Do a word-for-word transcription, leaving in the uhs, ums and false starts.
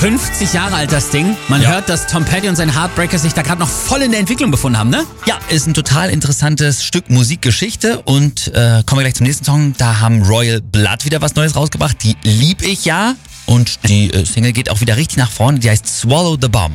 fünfzig Jahre alt das Ding. Man Ja. hört, dass Tom Petty und sein Heartbreaker sich da gerade noch voll in der Entwicklung befunden haben, ne? Ja, ist ein total interessantes Stück Musikgeschichte und äh, kommen wir gleich zum nächsten Song. Da haben Royal Blood wieder was Neues rausgebracht. Die lieb ich ja und die äh, Single geht auch wieder richtig nach vorne. Die heißt Swallow the Bomb.